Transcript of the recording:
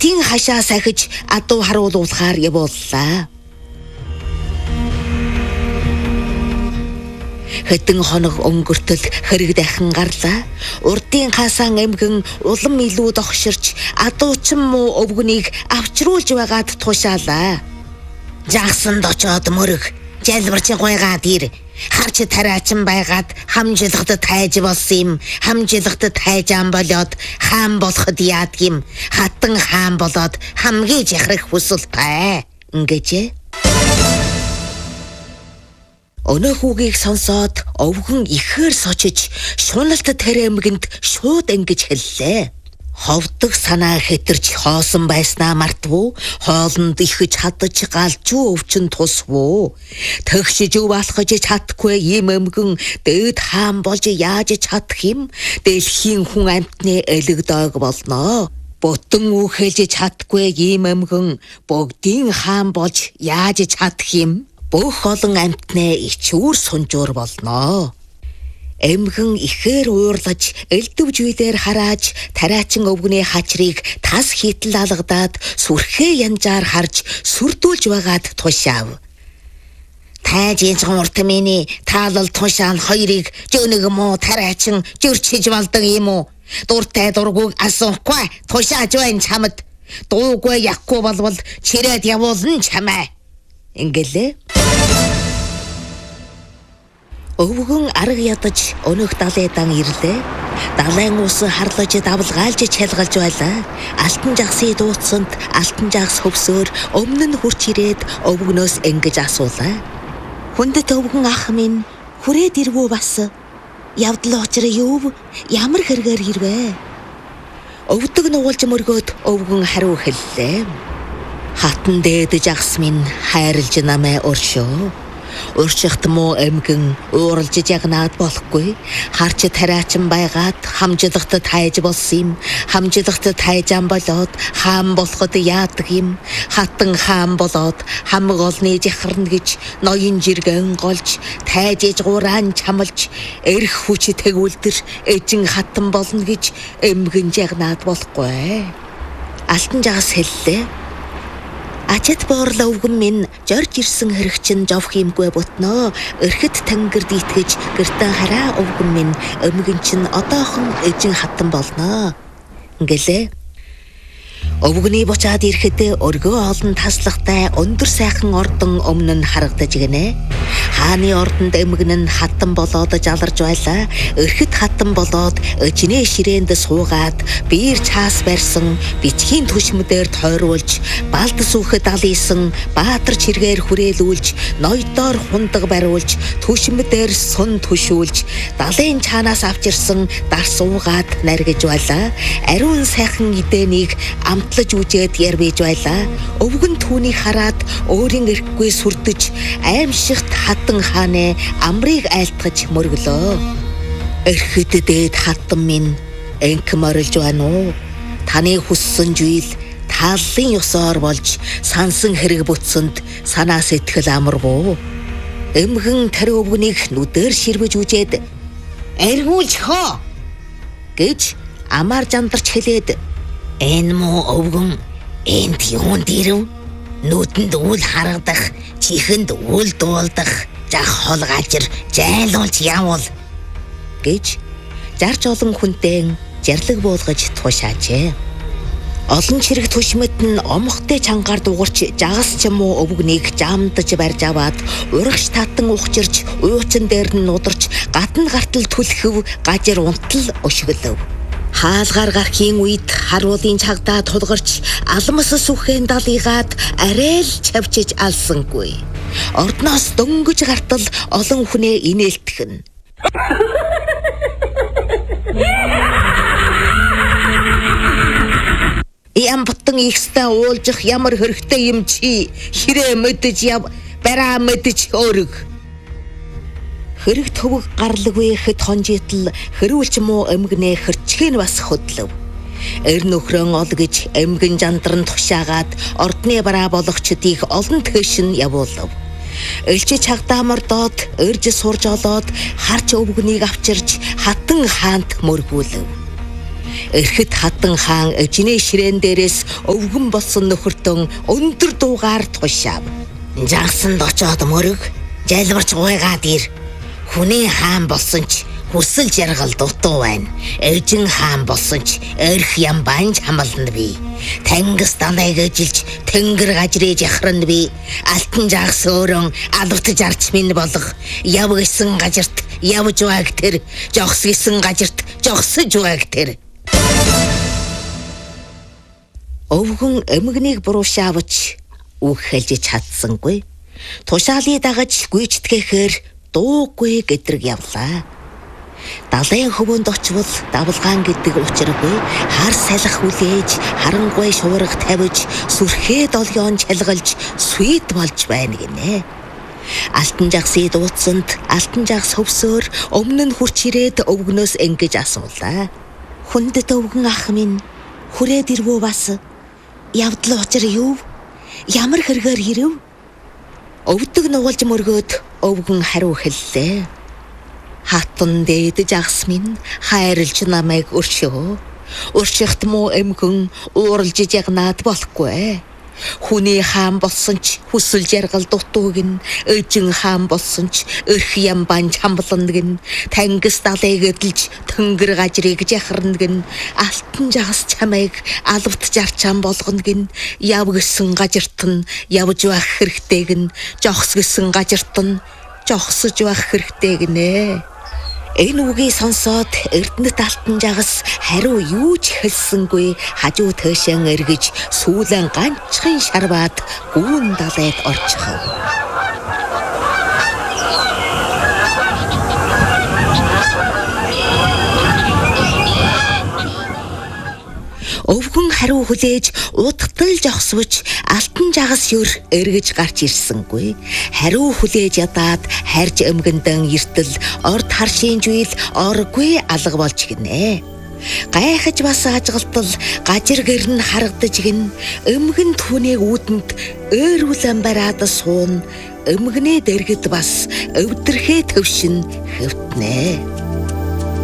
хотын хашаа сахиж адуу харуулуулахаар явууллаа. Хэдэн хоног өнгөртөл хэрэг дахин гарлаа. Урдын хасан эмгэн улам илүү догширч адуучин муу өвгөнийг авчруулж байгаад тушаалаа. Жагсанд очоод мөрөг жалбарчин гойгаад ир. Харч тараачин байгаад хамжилгад тайж болсон юм. Хамжилгад тайжаан болоод хаан болоход яадгийм. Хатан хаан болоод хамгийн жахрах хүсэлтэй. Ингэжээ. Өнөө хүүгийг сонсоод өвгөн ихээр сочиж шуналт тэрэмгэнд шууд ингэж хэллээ. Ховдог санаа хэтэрч хоосон байснаа мартвуу, хоолнд ихэж хадаж галжуу өвчин тусвуу. Тэгшиж өв алхаж чадахгүй ийм эмгэн дээд хаан болж яаж чадах юм? Дэлхийн хүн амтны элэгдэг болно. Ботон үхэлж чадахгүй ийм эмгэн бүгдийн хаан болж яаж чадах юм? Бүх олон амтнаа ичүүр сунжуур болно. Эмгэн ихээр уурлаж, элдвж үйлээр харааж, тараачин өвгөний хачрыг тас хитэл алгадаад, сүрхээ янжаар харж, сүрдүүлж байгаад тушаав. Тайжийн цоморт миний таалал тушаан хоёрыг жөнөг муу тараачин жөрчиж болдог юм уу? Дуртай дургуг асуухгүй тушааж байна чамд. Дуугүй яхгүй болвол чирээд явуулна чамаа. Ингэлээ. Өвгөн арга ядаж өнөх далайдан ирлээ. Далайн ус харлаж давлгаалж чалгалж байлаа. Алтан жагсыг дууцсанд алтан жагс хөвсөөр өмнө нь хурч ирээд өвгнөөс ингэж асуулаа. Хүндэт өвгөн ах минь хүрээд ирвүү бас. Явдал учраа юу? Ямар хэрэгээр ирвэ? Өвдөг нуулж мөргөөд өвгөн хариу хэллээ. Хатан дээд жагс минь хайрлж намайг өршөө. Уршихт муу эмгэн ууралж ягнаад болохгүй. Харч тараачин байгаад хамжилгад тайж болсон юм. Хамжилгад тайжаан болоод хаан болоход яадаг юм. Хатан хаан болоод хамаг олны жахарна гэж ноён жиргэн голж тайжиж гураан чамлж эрх хүч тэгүүлдэр эжин хатан болно гэж эмгэн ягнаад болохгүй. Алтан жагс хэллээ. Ачит боорлоо өвгөн минь жорж ирсэн хэрэг чинь жовх юмгүй бутноо. Өрхөд тангирд итгэж гэртээ хараа өвгөн минь өмгөн чинь одоохон эжин хатан болноо. Ингэлээ. Өвгөний бочаад ирэхэд өргөө олон таслагтай өндөр сайхан ордон өмнө нь харагдаж гинэ. Хааны ордонд эмгэн нь хатан болоод жаларж байлаа. Өрхөд хатан болоод ижинээ ширээнд суугаад биер чаас барьсан бичгийн түшмээр тойруулж балд сүхэд алийсан баатар чиргээр хүрээлүүлж ноёдоор хундаг бариулж түшмээр сун түшүүлж далайн чаанаас авчирсан дар суугаад наргиж байлаа. Ариун сайхан эдэнийг амтлаж үжээд ярбиж байлаа. Өвгөн түүнийг хараад өөрийн эрхгүй сүрдэж аимшигт хатан хааны амрыг айлтгаж мөргөлөө. Эрхэд дээд хатан минь энх морилж байна уу? Таны хүссэн зүйл тааллын ёсоор болж сансан хэрэг бүтсэнд санаа сэтгэл амарвуу. Эмгэн тэр өвгөнийг нүдээр ширвэж үжээд эргүүлж хоо гэж амар жандарч хэлээд энэ муу өвгөн энд юунд ирэв? Нүдэнд үл харагдах, чихэнд үл дуулдах, жах хол гажир жайлуулж явуул гэж жарж олон хүнтэй жарлаг буулгаж тушаажээ. Олон чирэг түшмэд нь омхтой чангаар дуурч жагас ч юм уу өвгнийг жамдаж барьж аваад урагш татан ухчирч уучин дээр нь нударч гадна гартал түлхэв гажир унтал өшгөлөв. Хаалгаар гархийн үед харуулын чагдаа тулгарч алмас сүхэн далыгаад арай л чавчиж алсангүй. Ордноос дөнгөж гартал олон хүнээ инээлтгэн. Ям бутан ихстэй уулжих ямар хэрэгтэй юм чи хэрэг мэдэж яв бараа мэдэж өрг. Хэрэг төвөг гарлаггүй хэд хонжитл хэрүүлч муу эмгэнэ хэрчгэн бас хөдлөв. Эр нөхрөн ол гэж эмгэн жандран тушаагаад ордны бараа болгочдыг олон тэшин явуулав. Элчи чагдаа мордоод өрж сурж олоод харч өвгнийг авчирч хатан хаант мөргүүлв. Эрхэд хатан хаан ежинээ ширээн дээрээс өвгөн болсон нөхөртөн өндөр дуугаар тушаав. Жагсанд очоод мөрөг, жалбарч гуйгаад ир. Хүний хаан болсон ч хүсэл жаргал дутуу байна. Эжин хаан болсон ч эрх ям банж хамална би. Тэнгис далайг эжилж тэнгэр гажрыг яхран би. Алтан жагс өрөн алвтж арч минь болох. Яв гисэн гажирт явж байг тэр. Жогс гисэн гажирт жогсож байг тэр. Өвгөн эмгнийг буруушаавч үг хэлж чадсангүй. Тушаалыг дагаж гүйцэтгээхээр дуугүй гэдрэг явлаа. Далайн хөвөнд очвол давлгаан гэдэг учиргүй хар салах хүлээж харангуй шуурга тавиж сүрхээ долгион чалгалж сүйд болж байна гинэ. Алтан жагсыг дууцсанд алтан жагс хөвсөөр өмнө нь хурч ирээд өвгнөөс ингэж асуулаа. Хүндэт өвгөн ах минь хүрээд ирвөө бас явдал учир юу? Ямар хэрэгээр ирэв? Өвдөг нугалж мөргөөд өвгөн хариу хэллээ. Хатан дээд жагс минь хайрлж намайг өршөө. Өршөхт муу эмгэн ууралж ягнаад болохгүй. Хүний хаан болсон ч хүсэл жаргал дутууг нь, эжин хаан болсон ч эрх ям банж хамблан гин, тэнгис далайг эдэлж тэнгэр гажрыг жахарна гин, алтан жагс чамайг алвт жарчаан болгоно гин, яв гисэн гажирт нь явж байх хэрэгтэй гин, жогс гисэн гажирт нь жогсож байх хэрэгтэй гинэ. Энэ үгийг сонсоод Эрдэнэт алтан жагс хариу юу ч хэлсэнгүй хажуу тойшон эргэж сүүлэн ганцхан шарваад гүүн далайд орчихов. Өвгөн хариу хүлээж удтал жогсвч алтан жагс юр эргэж гарч ирсэнгүй. Хариу хүлээж ядаад харж эмгэнтэн эртэл орд харшийн жуйл оргүй алга болж гинэ. Гайхаж бас ажгалтал гажир гэрн харагдаж гин. Эмгэн түүнийг үүдэнд өөрүүлэн бараад суун. Эмгэнээ дэргэд бас өвдөрхөө төвшин хэвтнэ.